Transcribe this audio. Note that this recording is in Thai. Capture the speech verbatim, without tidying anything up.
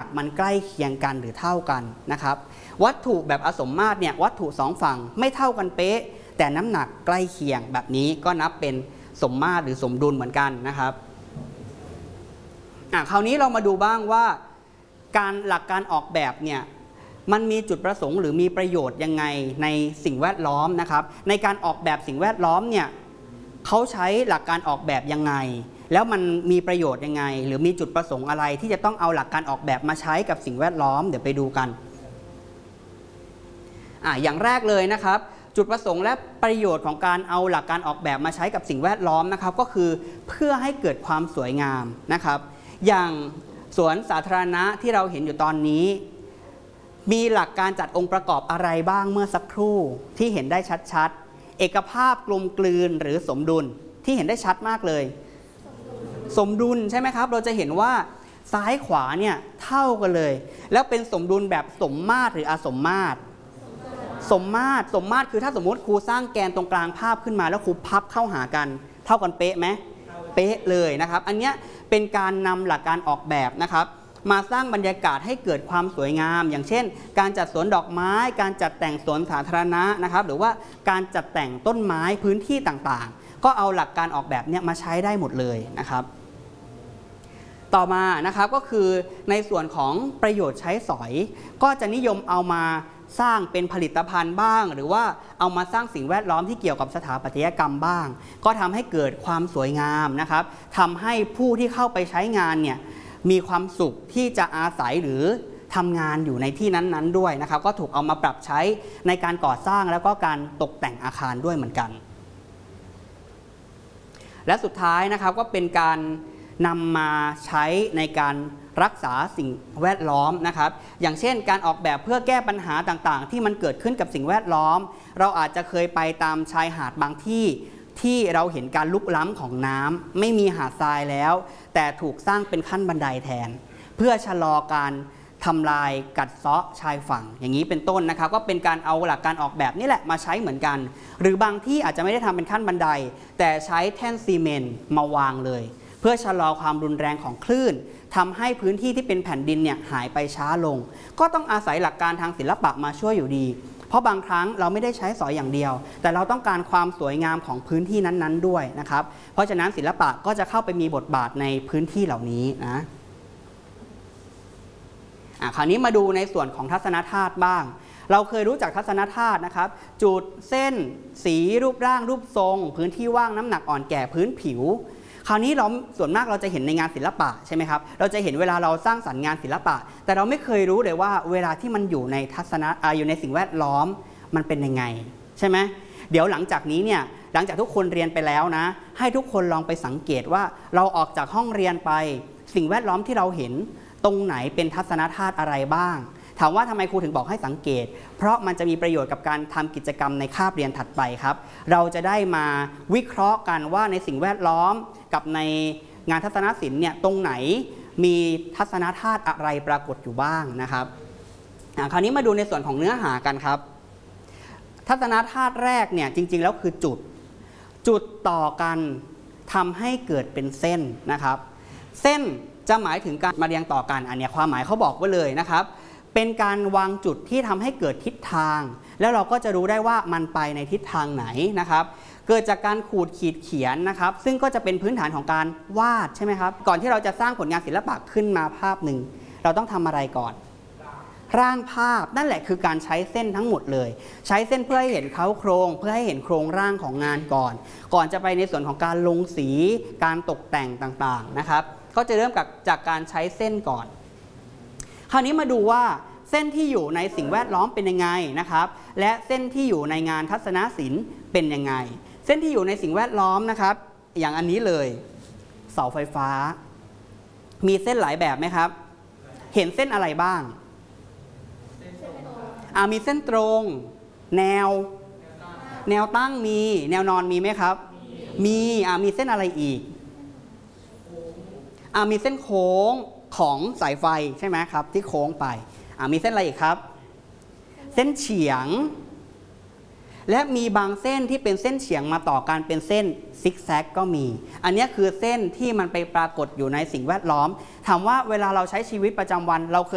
มันใกล้เคียงกันหรือเท่ากันนะครับวัตถุแบบอสมมาตรเนี่ยวัตถุสองฝั่งไม่เท่ากันเป๊ะแต่น้ำหนักใกล้เคียงแบบนี้ก็นับเป็นสมมาตรหรือสมดุลเหมือนกันนะครับอ่ะคราวนี้เรามาดูบ้างว่าการหลักการออกแบบเนี่ยมันมีจุดประสงค์หรือมีประโยชน์ยังไงในสิ่งแวดล้อมนะครับในการออกแบบสิ่งแวดล้อมเนี่ยเขาใช้หลักการออกแบบยังไงแล้วมันมีประโยชน์ยังไงหรือมีจุดประสงค์อะไรที่จะต้องเอาหลักการออกแบบมาใช้กับสิ่งแวดล้อมเดี๋ยวไปดูกันอ่ะอย่างแรกเลยนะครับจุดประสงค์และประโยชน์ของการเอาหลักการออกแบบมาใช้กับสิ่งแวดล้อมนะครับก็คือเพื่อให้เกิดความสวยงามนะครับอย่างสวนสาธารณะที่เราเห็นอยู่ตอนนี้มีหลักการจัดองค์ประกอบอะไรบ้างเมื่อสักครู่ที่เห็นได้ชัดๆเอกภาพกลมกลืนหรือสมดุลที่เห็นได้ชัดมากเลยสมดุลใช่ไหมครับเราจะเห็นว่าซ้ายขวาเนี่ยเท่ากันเลยแล้วเป็นสมดุลแบบสมมาตรหรืออสมมาตรสมมาตรสมมาตรคือถ้าสมมติครูสร้างแกนตรงกลางภาพขึ้นมาแล้วครูพับเข้าหากันเท่ากันเป๊ะไหมเป๊ะเลยนะครับอันนี้เป็นการนำหลักการออกแบบนะครับมาสร้างบรรยากาศให้เกิดความสวยงามอย่างเช่นการจัดสวนดอกไม้การจัดแต่งสวนสาธารณะนะครับหรือว่าการจัดแต่งต้นไม้พื้นที่ต่างๆก็เอาหลักการออกแบบนี้มาใช้ได้หมดเลยนะครับต่อมานะครับก็คือในส่วนของประโยชน์ใช้สอยก็จะนิยมเอามาสร้างเป็นผลิตภัณฑ์บ้างหรือว่าเอามาสร้างสิ่งแวดล้อมที่เกี่ยวกับสถาปัตยกรรมบ้างก็ทำให้เกิดความสวยงามนะครับทำให้ผู้ที่เข้าไปใช้งานเนี่ยมีความสุขที่จะอาศัยหรือทำงานอยู่ในที่นั้นๆด้วยนะครับก็ถูกเอามาปรับใช้ในการก่อสร้างแล้วก็การตกแต่งอาคารด้วยเหมือนกันและสุดท้ายนะครับก็เป็นการนำมาใช้ในการรักษาสิ่งแวดล้อมนะครับอย่างเช่นการออกแบบเพื่อแก้ปัญหาต่างๆที่มันเกิดขึ้นกับสิ่งแวดล้อมเราอาจจะเคยไปตามชายหาดบางที่ที่เราเห็นการลุกล้ำของน้ำไม่มีหาดทรายแล้วแต่ถูกสร้างเป็นขั้นบันไดแทนเพื่อชะลอการทำลายกัดเซาะชายฝั่งอย่างนี้เป็นต้นนะครับก็เป็นการเอาหลักการออกแบบนี่แหละมาใช้เหมือนกันหรือบางที่อาจจะไม่ได้ทำเป็นขั้นบันไดแต่ใช้แท่นซีเมนต์มาวางเลยเพื่อชะลอความรุนแรงของคลื่นทำให้พื้นที่ที่เป็นแผ่นดินเนี่ยหายไปช้าลงก็ต้องอาศัยหลักการทางศิลปะมาช่วยอยู่ดีเพราะบางครั้งเราไม่ได้ใช้สอยอย่างเดียวแต่เราต้องการความสวยงามของพื้นที่นั้นๆด้วยนะครับเพราะฉะนั้นศิลปะก็จะเข้าไปมีบทบาทในพื้นที่เหล่านี้นะอ่ะคราวนี้มาดูในส่วนของทัศนธาตุบ้างเราเคยรู้จักทัศนธาตุนะครับจุดเส้นสีรูปร่างรูปทรงพื้นที่ว่างน้ำหนักอ่อนแก่พื้นผิวคราวนี้เราส่วนมากเราจะเห็นในงานศิลปะใช่ไหมครับเราจะเห็นเวลาเราสร้างสรรค์งานศิลปะแต่เราไม่เคยรู้เลยว่าเวลาที่มันอยู่ในทัศนะอยู่ในสิ่งแวดล้อมมันเป็นยังไงใช่ไหมเดี๋ยวหลังจากนี้เนี่ยหลังจากทุกคนเรียนไปแล้วนะให้ทุกคนลองไปสังเกตว่าเราออกจากห้องเรียนไปสิ่งแวดล้อมที่เราเห็นตรงไหนเป็นทัศนธาตุอะไรบ้างถามว่าทำไมครูถึงบอกให้สังเกตเพราะมันจะมีประโยชน์กับการทำกิจกรรมในคาบเรียนถัดไปครับเราจะได้มาวิเคราะห์กันว่าในสิ่งแวดล้อมกับในงานทัศนศิลป์เนี่ยตรงไหนมีทัศนธาตุอะไรปรากฏอยู่บ้างนะครับคราวนี้มาดูในส่วนของเนื้อหากันครับทัศนธาตุแรกเนี่ยจริงๆแล้วคือจุดจุดต่อกันทำให้เกิดเป็นเส้นนะครับเส้นจะหมายถึงการมาเรียงต่อกันอันนี้ความหมายเขาบอกไว้เลยนะครับเป็นการวางจุดที่ทำให้เกิดทิศทางแล้วเราก็จะรู้ได้ว่ามันไปในทิศทางไหนนะครับเกิดจากการขูดขีดเขียนนะครับซึ่งก็จะเป็นพื้นฐานของการวาดใช่ไหมครับก่อนที่เราจะสร้างผลงานศิลปะขึ้นมาภาพหนึ่งเราต้องทำอะไรก่อนร่างภาพนั่นแหละคือการใช้เส้นทั้งหมดเลยใช้เส้นเพื่อให้เห็นเค้าโครงเพื่อให้เห็นโครงร่างของงานก่อนก่อนจะไปในส่วนของการลงสีการตกแต่งต่างๆนะครับก็จะเริ่มจากการใช้เส้นก่อนคราวนี้มาดูว่าเส้นที่อยู่ในสิ่งแวดล้อมเป็นยังไงนะครับและเส้นที่อยู่ในงานทัศนศิลป์เป็นยังไงเส้นที่อยู่ในสิ่งแวดล้อมนะครับอย่างอันนี้เลยเสาไฟฟ้ามีเส้นหลายแบบไหมครับเห็นเส้นอะไรบ้างอ่ามีเส้นตรงแนวแนวตั้งมีแนวนอนมีไหมครับมีอ่ามีเส้นอะไรอีกอ่ามีเส้นโค้งของสายไฟใช่ไหมครับที่โค้งไปอ่ามีเส้นอะไรอีกครับเส้นเฉียงและมีบางเส้นที่เป็นเส้นเฉียงมาต่อกันเป็นเส้นซิกแซกก็มีอันนี้คือเส้นที่มันไปปรากฏอยู่ในสิ่งแวดล้อมถามว่าเวลาเราใช้ชีวิตประจำวันเราเคย